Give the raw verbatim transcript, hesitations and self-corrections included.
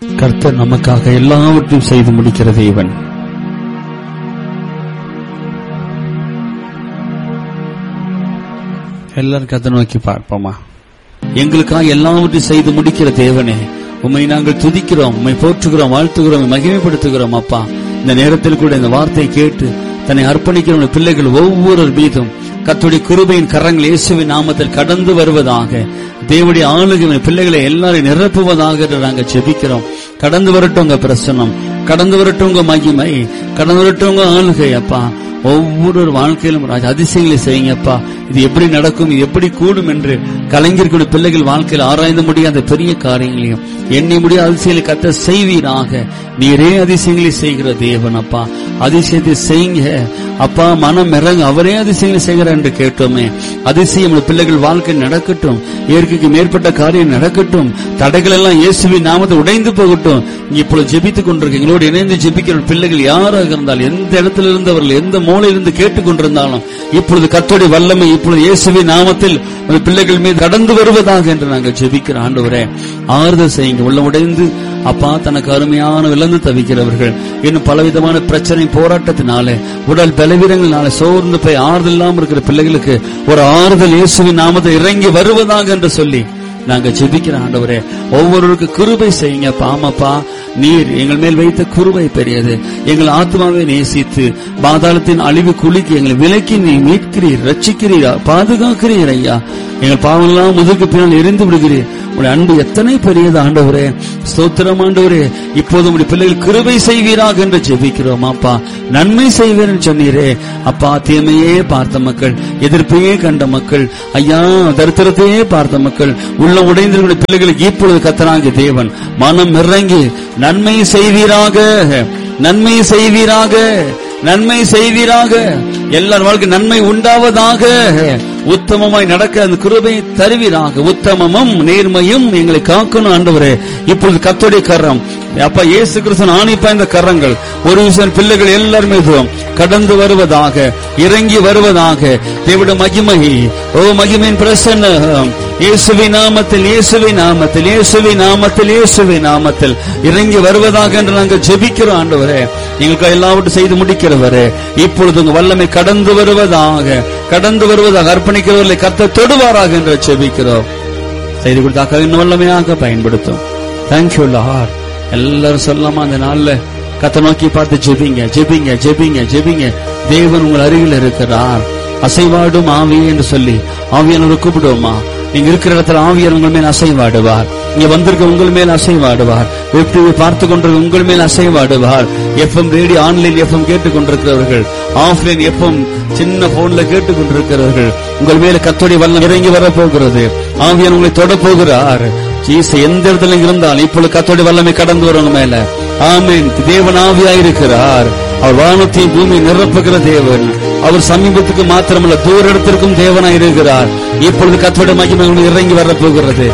கர்த்தர் நமக்காக எல்லாவற்றையும் செய்து முடிக்கிற தேவன். எல்லாரும் கர்த்தரை நோக்கி பார்ப்போமா. எங்களுக்காக எல்லாவற்றையும் செய்து முடிக்கிற தேவனே, உம்மை நாங்கள் துதிக்கிறோம், உம்மை போற்றுகிறோம், வாழ்த்துகிறோம், மகிமைப்படுத்துகிறோம். அப்பா, இந்த நேரத்தில் கூட இந்த வார்த்தையை கேட்டு தன்னை அர்ப்பணிக்கிற பிள்ளைகள் ஒவ்வொரு மீதும் கர்த்தருடைய கிருபையின் கரங்கள் இயேசுவின் நாமத்தில் கடந்து வருவதாக. தேவனுடைய ஆளுகை பிள்ளைகளை எல்லாரையும் நிரப்புவதாக நாங்கள் ஜெபிக்கிறோம். கடந்து வரட்டும் உங்க பிரசன்னம், கடந்து வரட்டும் உங்க மகிமை, கடந்து வரட்டும் உங்க ஆளுகை. அப்பா, ஒவ்வொரு வாழ்க்கையிலும் அதிசயங்களை செய்யுங்கப்பா. இது எப்படி நடக்கும், இது எப்படி கூடும் என்று கலைஞர்களுடைய பிள்ளைகள் வாழ்க்கையில் ஆராய்ந்து முடியாத பெரிய காரியங்களையும் எண்ணி முடியாத அதிசயங்களை கர்த்தர் செய்வீராக. நீரே அதிசயங்களை செய்கிற தேவன். அப்பா, அதிசயத்தை செய்யுங்க அப்பா. மனம் இறங்க, அவரே அதிசயங்களை செய்கிறார் என்று கேட்டோமே. அதிசயம் பிள்ளைகள் வாழ்க்கை நடக்கட்டும், இயற்கைக்கு மேற்பட்ட காரியம் நடக்கட்டும், தடைகள் எல்லாம் இயேசுவின் நாமத்தை உடைந்து போகட்டும். இப்பொழுது ஜெபித்துக் கொண்டிருக்க எங்களோடு இணைந்து ஜெபிக்கிற பிள்ளைகள் யாராக இருந்தாலும், எந்த இடத்துல இருந்தவர்கள், எந்த மூலையிலிருந்து கேட்டுக் கொண்டிருந்தாலும், இப்பொழுது கர்த்தருடைய வல்லமை இப்பொழுது இயேசுவின் நாமத்தில் பிள்ளைகள் மீது கடந்து வருவதாக என்று நாங்கள் ஜெபிக்கிற ஆண்டவரே, ஆறுதல் செய்யுங்க. உள்ள உடைந்து அப்பா, தனக்கு அருமையான விளந்து தவிக்கிறவர்கள், இன்னும் பலவிதமான பிரச்சனை போராட்டத்தினாலே, உடல் பலவீனங்களினால சோர்ந்து போய் ஆறுதல் இல்லாமல் இருக்கிற பிள்ளைகளுக்கு ஒரு ஆறுதல் இயேசுவின் நாமத்தை இறங்கி வருவதாக என்று சொல்லி நாங்க ஜெபிக்கிற ஆண்டவரே, ஒவ்வொருவருக்கு கிருபை செய்யுங்க. பாமப்பா, நீர் எங்கள் மேல் வைத்த கிருபை பெரியது. எங்கள் ஆத்மாவை நேசித்து பாதாளத்தின் அழிவு குளிக்கு எங்களை விலக்கி நீ மீட்கிறீர், ரட்சிக்கிறீரா, பாதுகாக்கிறீர் ஐயா. எங்கள் பாவங்களாம் முதுகு பின்னால் எரிந்து விடுகிறீர். உடைய அன்பு எத்தனை பெரியது ஆண்டவரே. ஸ்தோத்திரம் ஆண்டவரே. இப்போது உடைய பிள்ளைகள் கிருபை செய்வீராக என்று ஜெபிக்கிறோம். அப்பா, நன்மை செய்வீர் சொன்னீரே அப்பா. தீமையே பார்த்த மக்கள், எதிர்ப்பையே கண்ட மக்கள் ஐயா, தரித்திரத்தையே பார்த்த மக்கள், உள்ள உடைந்த பிள்ளைகளுக்கு இப்பொழுது கர்த்தராகிய தேவன் மனம் இறங்கி நன்மை செய்வீராக, நன்மை செய்வீராக, நன்மை செய்வீராக. எல்லார் வாழ்க்கை நன்மை உண்டாவதாக. உத்தமமாய் நடக்க அந்த கிருபை தருவீராக. உத்தமமும் நேர்மையும் எங்களை காக்கணும் ஆண்டவரே. இப்பொழுது கர்த்தருடைய கரம் அப்பா, இயேசு கிறிஸ்து ஆணிப்பா இந்த கரங்கள் ஒரு விஷயம் பிள்ளைகள் எல்லாரும் மீதும் கடந்து வருவதாக, இறங்கி வருவதாக. தேவனுடைய மகிமை, ஓ மகிமையின் பிரசன்னம் இயேசுவின் நாமத்தில், இயேசுவின் நாமத்தில், இயேசுவின் நாமத்தில், இயேசுவின் நாமத்தில் இறங்கி வருவதாக என்று நாங்கள் ஜெபிக்கிறோம் ஆண்டவரே. எங்களுக்கு எல்லாவற்றையும் செய்து முடிக்கிறவரே, இப்பொழுது உங்க வல்லமை கடந்து வருவதாக, கடந்து வருவதாக. அர்ப்பணிக்கிறவர்களை கர்த்தர் தொடுவாராக என்று ஜெபிக்கிறோம். செய்து கொடுத்தாக்க இன்னும் வல்லமையாக பயன்படுத்தும். Thank you Lord. எல்லாரும் சொல்லாம அந்த நாள்ல கர்த்தரை நோக்கி பார்த்து ஜெபிங்க, ஜெபிங்க, ஜெபிங்க, ஜெபிங்க. தேவன் உங்கள் அருகில் இருக்கிறார். அசைவாடும் ஆவியே என்று சொல்லி ஆவியானவரை கூப்பிடுவோமா? நீங்க இருக்கிற இடத்துல ஆவியார் உங்கள் மேல் அசைவாடுவார். இங்க வந்திருக்க உங்கள் மேல் அசைவாடுவார். வெப்டிவி பார்த்து கொண்டிருக்க உங்கள் மேல் அசைவாடுவார். எஃப்எம் ரேடியோ ஆன்லைன் எஃப்எம் கேட்டுக் கொண்டிருக்கிறவர்கள், ஆஃப்லைன் எஃப்எம் சின்ன போன்ல கேட்டுக் கொண்டிருக்கிறவர்கள், உங்கள் மேல கர்த்தருடைய வல்லமை இறங்கி வர போகிறது. ஆவியார் உங்களை தொட போகிறார். எந்த இடத்துல இருந்தாலும் இப்பொழுது கர்த்தருடைய வல்லமை கடந்து வருவங்க மேல. ஆமென். தேவன் ஆவியாய் இருக்கிறார். அவர் வானத்தையும் பூமி நிரப்புகிற தேவன். அவர் சமீபத்துக்கு மாத்திரமல்ல, தூர இடத்திற்கும் தேவனாய் இருக்கிறார். இப்பொழுது கர்த்தருடைய மகிமை இறங்கி வர போகிறது.